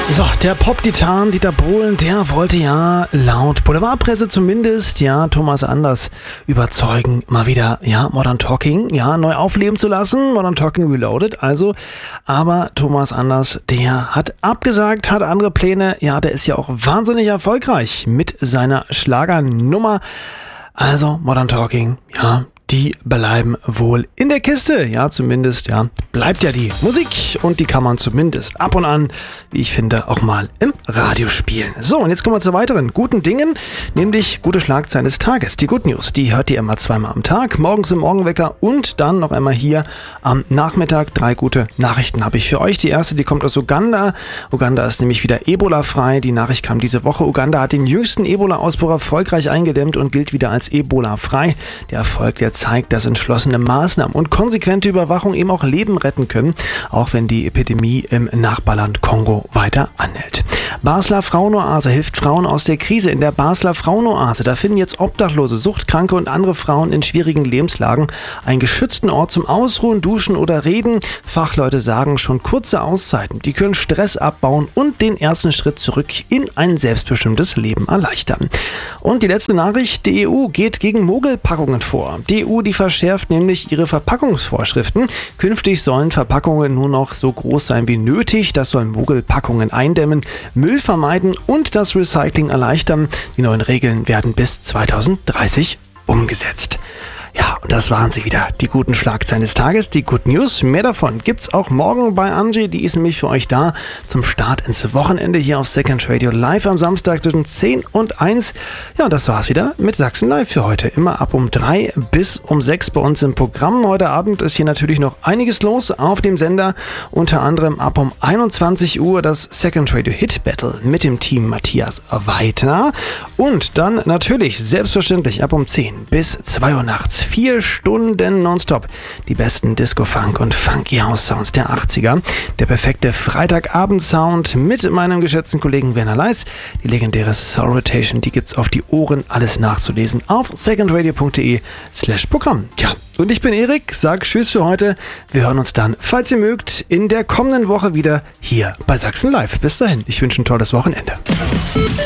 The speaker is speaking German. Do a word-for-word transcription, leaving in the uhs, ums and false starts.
So, der Pop-Titan Dieter Bohlen, der wollte ja laut Boulevardpresse zumindest, ja, Thomas Anders überzeugen, mal wieder, ja, Modern Talking, ja, neu aufleben zu lassen, Modern Talking Reloaded, also, aber Thomas Anders, der hat abgesagt, hat andere Pläne, ja, der ist ja auch wahnsinnig erfolgreich mit seiner Schlagernummer, also Modern Talking, ja, die bleiben wohl in der Kiste. Ja, zumindest, ja, bleibt ja die Musik und die kann man zumindest ab und an, wie ich finde, auch mal im Radio spielen. So, und jetzt kommen wir zu weiteren guten Dingen, nämlich gute Schlagzeilen des Tages. Die Good News, die hört ihr immer zweimal am Tag, morgens im Morgenwecker und dann noch einmal hier am Nachmittag. Drei gute Nachrichten habe ich für euch. Die erste, die kommt aus Uganda. Uganda ist nämlich wieder Ebola-frei. Die Nachricht kam diese Woche. Uganda hat den jüngsten Ebola-Ausbruch erfolgreich eingedämmt und gilt wieder als Ebola-frei. Der Erfolg der zeigt, dass entschlossene Maßnahmen und konsequente Überwachung eben auch Leben retten können, auch wenn die Epidemie im Nachbarland Kongo weiter anhält. Basler Frauenoase hilft Frauen aus der Krise. In der Basler Frauenoase, da finden jetzt Obdachlose, Suchtkranke und andere Frauen in schwierigen Lebenslagen einen geschützten Ort zum Ausruhen, Duschen oder Reden. Fachleute sagen, schon kurze Auszeiten, die können Stress abbauen und den ersten Schritt zurück in ein selbstbestimmtes Leben erleichtern. Und die letzte Nachricht, die E U geht gegen Mogelpackungen vor. Die E U, die verschärft nämlich ihre Verpackungsvorschriften. Künftig sollen Verpackungen nur noch so groß sein wie nötig. Das soll Mogelpackungen eindämmen, Müll vermeiden und das Recycling erleichtern. Die neuen Regeln werden bis zweitausenddreißig umgesetzt. Ja, und das waren sie wieder, die guten Schlagzeilen des Tages, die Good News. Mehr davon gibt's auch morgen bei Angie, die ist nämlich für euch da zum Start ins Wochenende hier auf Second Radio live am Samstag zwischen zehn und eins. Ja, und das war's wieder mit Sachsen Live für heute. Immer ab um drei bis um sechs bei uns im Programm. Heute Abend ist hier natürlich noch einiges los auf dem Sender. Unter anderem ab um einundzwanzig Uhr das Second Radio Hit Battle mit dem Team Matthias Weidner. Und dann natürlich selbstverständlich ab um zehn bis zwei Uhr nachts. Vier Stunden nonstop. Die besten Disco-Funk- und Funky-House-Sounds der achtziger. Der perfekte Freitagabend-Sound mit meinem geschätzten Kollegen Werner Leis. Die legendäre Soul Rotation, die gibt's auf die Ohren. Alles nachzulesen auf secondradio.de slash Programm. Tja, und ich bin Erik, sag Tschüss für heute. Wir hören uns dann, falls ihr mögt, in der kommenden Woche wieder hier bei Sachsen Live. Bis dahin, ich wünsche ein tolles Wochenende.